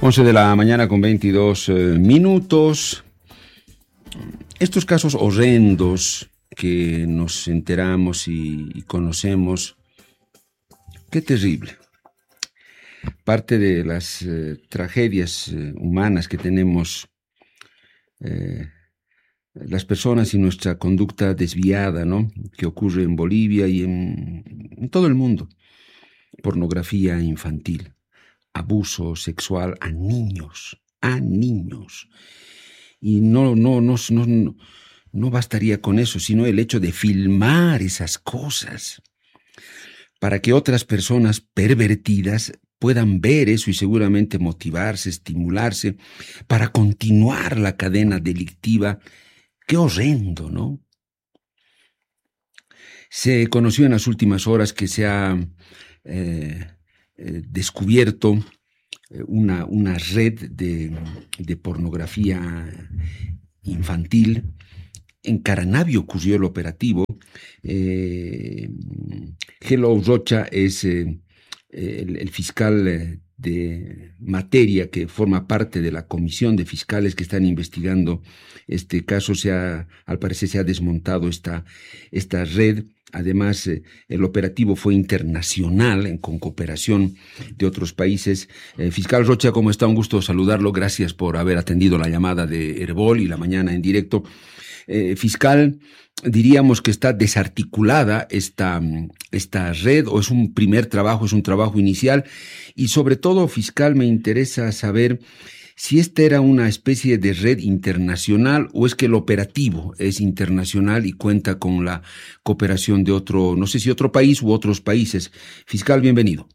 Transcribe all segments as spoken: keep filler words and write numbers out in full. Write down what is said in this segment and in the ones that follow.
once de la mañana con veintidós eh, minutos. Estos casos horrendos que nos enteramos y, y conocemos, qué terrible. Parte de las eh, tragedias eh, humanas que tenemos eh, las personas y nuestra conducta desviada, ¿no? Que ocurre en Bolivia y en, en todo el mundo. Pornografía infantil, abuso sexual a niños, a niños. Y no, no, no, no, no bastaría con eso, sino el hecho de filmar esas cosas para que otras personas pervertidas puedan ver eso y seguramente motivarse, estimularse para continuar la cadena delictiva. Qué horrendo, ¿no? Se conoció en las últimas horas que se ha eh, eh, descubierto una, una red de, de pornografía infantil. En Caranavi ocurrió el operativo. Eh, Hello Rocha es eh, el, el fiscal de materia que forma parte de la comisión de fiscales que están investigando este caso. Se ha, al parecer se ha desmontado esta, esta red. Además, eh, el operativo fue internacional, en, con cooperación de otros países. Eh, fiscal Rocha, ¿cómo está? Un gusto saludarlo. Gracias por haber atendido la llamada de Herbol y la mañana en directo. Eh, fiscal, diríamos que está desarticulada esta, esta red, o es un primer trabajo, es un trabajo inicial, y sobre todo, fiscal, me interesa saber si esta era una especie de red internacional o es que el operativo es internacional y cuenta con la cooperación de otro, no sé si otro país u otros países. Fiscal, bienvenido.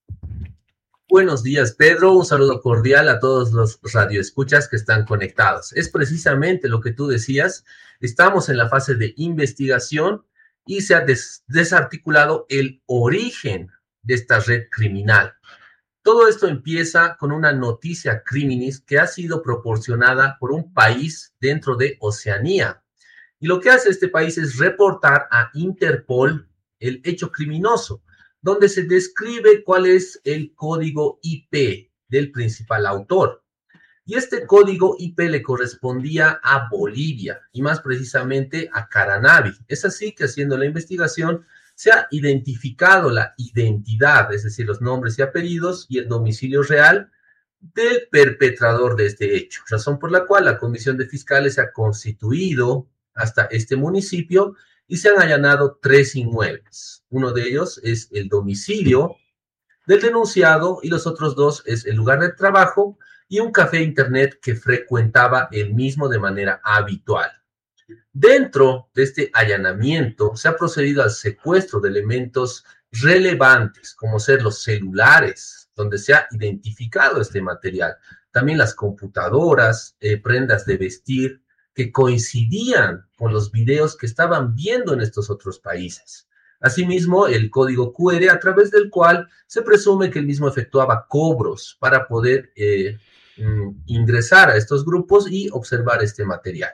Buenos días, Pedro. Un saludo cordial a todos los radioescuchas que están conectados. Es precisamente lo que tú decías. Estamos en la fase de investigación y se ha des- desarticulado el origen de esta red criminal. Todo esto empieza con una noticia criminis que ha sido proporcionada por un país dentro de Oceanía. Y lo que hace este país es reportar a Interpol el hecho criminoso, donde se describe cuál es el código I P del principal autor. Y este código I P le correspondía a Bolivia, y más precisamente a Caranavi. Es así que haciendo la investigación se ha identificado la identidad, es decir, los nombres y apellidos y el domicilio real del perpetrador de este hecho, razón por la cual la Comisión de Fiscales se ha constituido hasta este municipio y se han allanado tres inmuebles. Uno de ellos es el domicilio del denunciado y los otros dos es el lugar de trabajo y un café internet que frecuentaba el mismo de manera habitual. Dentro de este allanamiento se ha procedido al secuestro de elementos relevantes, como ser los celulares, donde se ha identificado este material. También las computadoras, eh, prendas de vestir, que coincidían con los videos que estaban viendo en estos otros países. Asimismo, el código Q R a través del cual se presume que el mismo efectuaba cobros para poder eh, mm, ingresar a estos grupos y observar este material.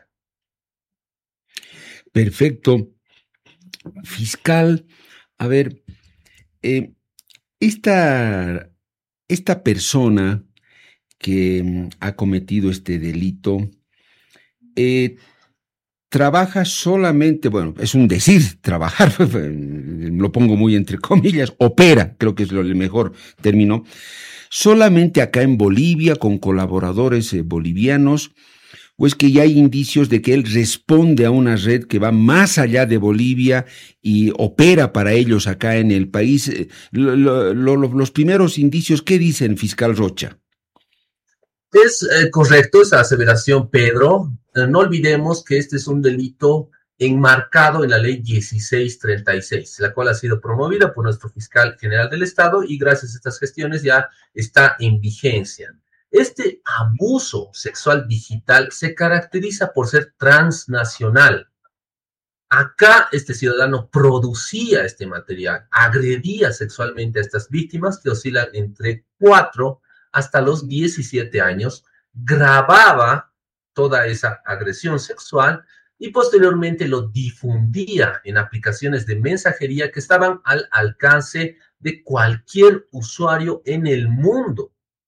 Perfecto. Fiscal, a ver, eh, esta, esta persona que mm, ha cometido este delito eh, trabaja solamente, bueno, es un decir, trabajar, lo pongo muy entre comillas, opera, creo que es lo, el mejor término, solamente acá en Bolivia con colaboradores eh, bolivianos. ¿O es que ya hay indicios de que él responde a una red que va más allá de Bolivia y opera para ellos acá en el país? Lo, lo, lo, los primeros indicios, ¿qué dicen, fiscal Rocha? Es eh, correcto esa aseveración, Pedro. Eh, no olvidemos que este es un delito enmarcado en la ley dieciséis treinta y seis, la cual ha sido promovida por nuestro fiscal general del Estado y gracias a estas gestiones ya está en vigencia. Este abuso sexual digital se caracteriza por ser transnacional. Acá este ciudadano producía este material, agredía sexualmente a estas víctimas que oscilan entre cuatro hasta los diecisiete años, grababa toda esa agresión sexual y posteriormente lo difundía en aplicaciones de mensajería que estaban al alcance de cualquier usuario en el mundo.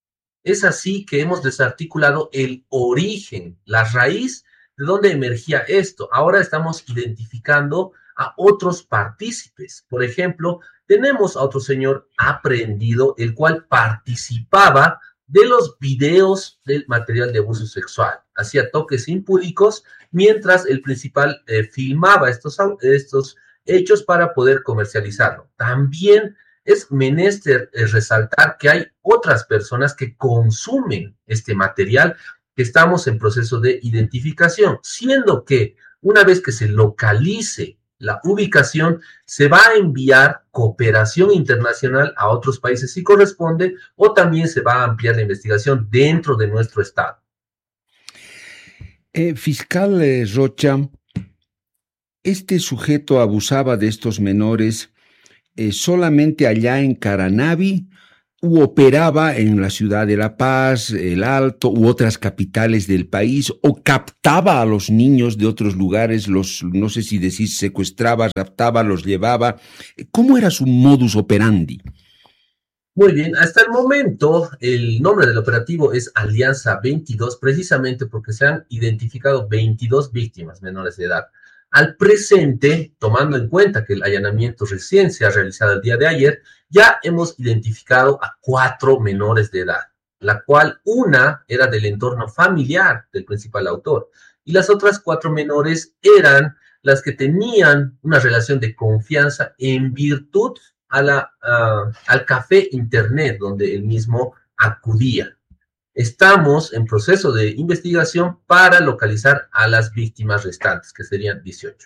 Es así que hemos desarticulado el origen, la raíz de dónde emergía esto. Ahora estamos identificando a otros partícipes. Por ejemplo, tenemos a otro señor aprehendido, el cual participaba de los videos del material de abuso sexual. Hacía toques impúdicos mientras el principal eh, filmaba estos, estos hechos para poder comercializarlo. También es menester eh, resaltar que hay otras personas que consumen este material, que estamos en proceso de identificación, siendo que una vez que se localice la ubicación, se va a enviar cooperación internacional a otros países si corresponde, o también se va a ampliar la investigación dentro de nuestro estado. Eh, fiscal eh, Rocha, ¿este sujeto abusaba de estos menores eh, solamente allá en Caranavi u operaba en la ciudad de La Paz, El Alto u otras capitales del país, o captaba a los niños de otros lugares, los, no sé si decís, secuestraba, raptaba, los llevaba? ¿Cómo era su modus operandi? Muy bien, hasta el momento el nombre del operativo es Alianza veintidós, precisamente porque se han identificado veintidós víctimas menores de edad. Al presente, tomando en cuenta que el allanamiento recién se ha realizado el día de ayer, ya hemos identificado a cuatro menores de edad, la cual una era del entorno familiar del principal autor, y las otras cuatro menores eran las que tenían una relación de confianza en virtud a la, uh, al café internet donde él mismo acudía. Estamos en proceso de investigación para localizar a las víctimas restantes, que serían dieciocho.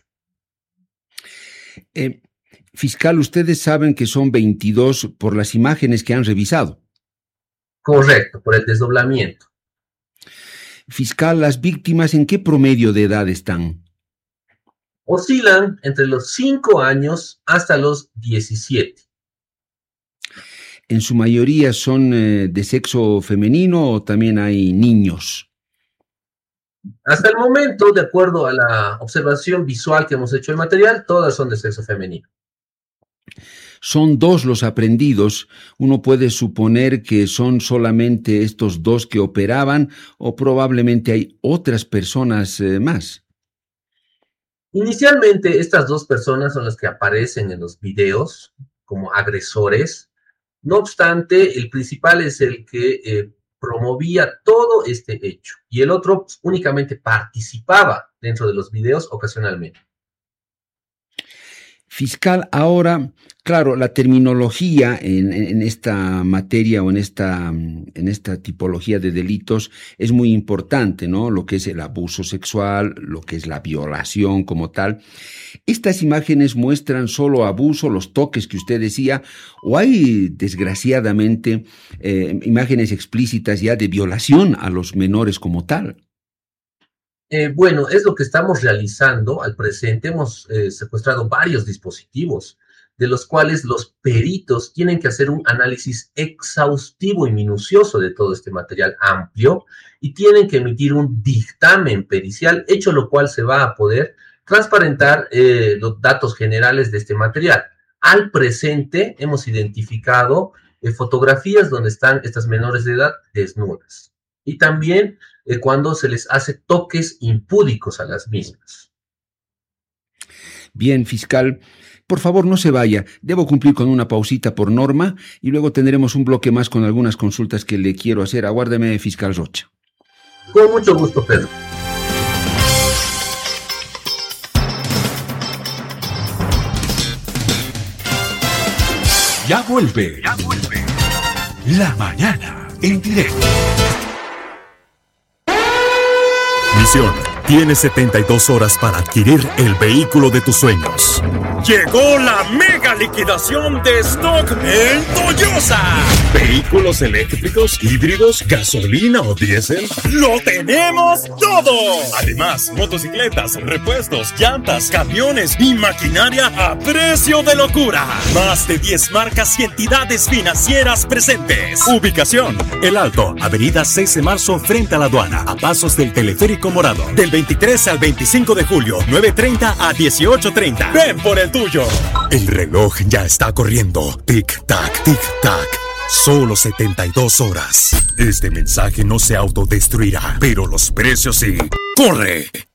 Eh, fiscal, ustedes saben que son veintidós por las imágenes que han revisado. Correcto, por el desdoblamiento. Fiscal, ¿las víctimas en qué promedio de edad están? Oscilan entre los cinco años hasta los diecisiete. ¿En su mayoría son eh, de sexo femenino o también hay niños? Hasta el momento, de acuerdo a la observación visual que hemos hecho del material, todas son de sexo femenino. Son dos los aprehendidos. Uno puede suponer que son solamente estos dos que operaban, o probablemente hay otras personas eh, más. Inicialmente, estas dos personas son las que aparecen en los videos como agresores. No obstante, el principal es el que eh, promovía todo este hecho, y el otro pues, únicamente participaba dentro de los videos ocasionalmente. Fiscal, ahora, claro, la terminología en, en esta materia o en esta, en esta tipología de delitos es muy importante, ¿no? Lo que es el abuso sexual, lo que es la violación como tal. ¿Estas imágenes muestran solo abuso, los toques que usted decía, o hay, desgraciadamente, eh, imágenes explícitas ya de violación a los menores como tal? Eh, bueno, es lo que estamos realizando al presente. Hemos eh, secuestrado varios dispositivos, de los cuales los peritos tienen que hacer un análisis exhaustivo y minucioso de todo este material amplio, y tienen que emitir un dictamen pericial, hecho lo cual se va a poder transparentar eh, los datos generales de este material. Al presente hemos identificado eh, fotografías donde están estas menores de edad desnudas, y también eh, cuando se les hace toques impúdicos a las mismas. Bien, fiscal, por favor no se vaya. Debo cumplir con una pausita por norma y luego tendremos un bloque más con algunas consultas que le quiero hacer. Aguárdeme, fiscal Rocha. Con mucho gusto, Pedro. Ya vuelve. Ya vuelve. La mañana en directo. Misión: tienes setenta y dos horas para adquirir el vehículo de tus sueños. Llegó la mega liquidación de stock en Toyosa. Vehículos eléctricos, híbridos, gasolina o diésel. ¡Lo tenemos todo! Además, motocicletas, repuestos, llantas, camiones y maquinaria a precio de locura. Más de diez marcas y entidades financieras presentes. Ubicación: El Alto, avenida seis de marzo frente a la aduana, a pasos del teleférico morado. Del veintitrés al veinticinco de julio, nueve treinta a dieciocho treinta. Ven por el tuyo. El reloj ya está corriendo. Tic-tac, tic-tac. Solo setenta y dos horas. Este mensaje no se autodestruirá, pero los precios sí. ¡Corre!